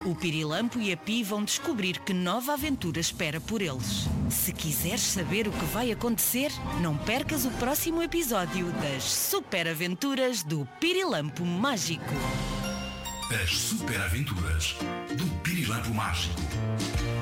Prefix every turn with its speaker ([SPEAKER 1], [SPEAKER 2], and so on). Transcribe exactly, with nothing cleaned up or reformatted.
[SPEAKER 1] O Pirilampo e a Pi vão descobrir que nova aventura espera por eles. Se quiseres saber o que vai acontecer, não percas o próximo episódio das Super Aventuras do Pirilampo Mágico.
[SPEAKER 2] As Super Aventuras do Pirilampo Mágico.